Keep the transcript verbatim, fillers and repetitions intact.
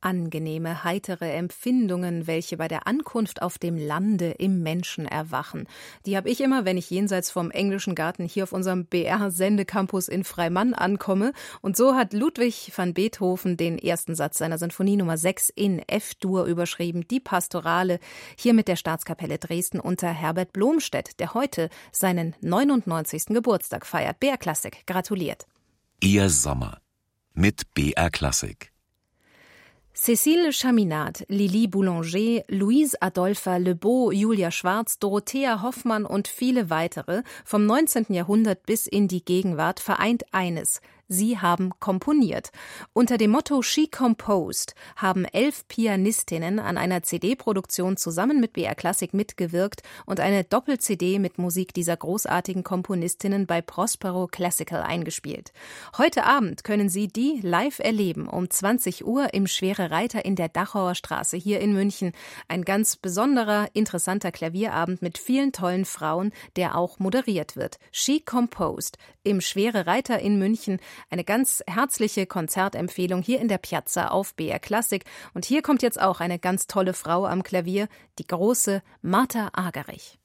Angenehme, heitere Empfindungen, welche bei der Ankunft auf dem Lande im Menschen erwachen. Die habe ich immer, wenn ich jenseits vom Englischen Garten hier auf unserem B R-Sendecampus in Freimann ankomme. Und so hat Ludwig van Beethoven den ersten Satz seiner Sinfonie Nummer sechs in F-Dur überschrieben, die Pastorale, hier mit der Staatskapelle Dresden unter Herbert Blomstedt, der heute seinen neunundneunzigsten Geburtstag feiert. B R Klassik gratuliert. Ihr Sommer mit B R Klassik. Cécile Chaminade, Lili Boulanger, Louise Adolpha Lebeau, Julia Schwarz, Dorothea Hoffmann und viele weitere, vom neunzehnten Jahrhundert bis in die Gegenwart, vereint eines: Sie haben komponiert. Unter dem Motto She Composed haben elf Pianistinnen an einer C D-Produktion zusammen mit B R Klassik mitgewirkt und eine Doppel-C D mit Musik dieser großartigen Komponistinnen bei Prospero Classical eingespielt. Heute Abend können Sie die live erleben, um zwanzig Uhr im Schwere Reiter in der Dachauer Straße hier in München. Ein ganz besonderer, interessanter Klavierabend mit vielen tollen Frauen, der auch moderiert wird. She Composed im Schwere Reiter in München. Eine ganz herzliche Konzertempfehlung hier in der Piazza auf B R Klassik. Und hier kommt jetzt auch eine ganz tolle Frau am Klavier, die große Martha Argerich.